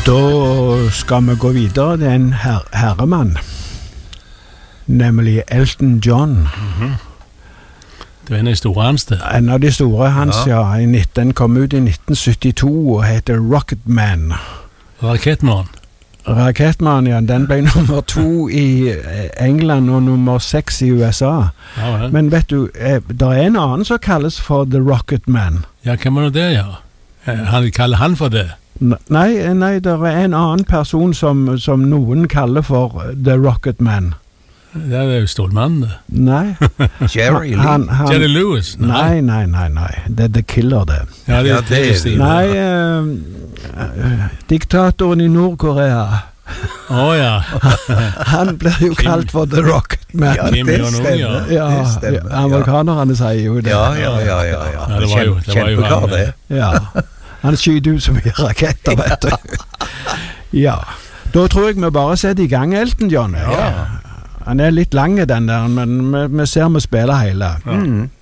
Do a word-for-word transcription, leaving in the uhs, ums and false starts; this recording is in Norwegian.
Da skal vi gå videre. Det er en her herremann, nemlig Elton John. Mm-hmm. Det er en av de store hans det. En av de store hans, ja. ja i nitten, kom ut i nitten syttito og heter Rocketman. Rakettmann. Rakettmann, ja. Den ble nummer to i England og nummer seks i U S A. Ja, vel. Men vet du, det er en annen som kalles for The Rocketman. Ja, hva må det ja? Han kaller han for det? Nei, nei, det er en annen person som, som noen kaller for The Rocketman. Det er jo Stålmann det. Nei. Jerry Lee. Han, han, Jerry Lewis? Nei. nei, nei, nei, nei. Det er The Killer det. Ja, det, ja, det er det. Nei, uh, uh, diktatoren i Nord-Korea. Åh oh, ja. Han blir jo kalt for The Rocketman. Ja, det stemmer. Ja, det stemmer. Ja, amerikanerne sier jo det. Ja, ja, ja, ja, ja. ja det var jo, det var jo Kjempeklar han, det. Ja. Han skyter ut så mye raketter, vet du. Ja. Da tror jeg vi bare setter i gang Elton John. Ja. Han er litt lang den der, men vi, vi ser vi spiller hele. Mm.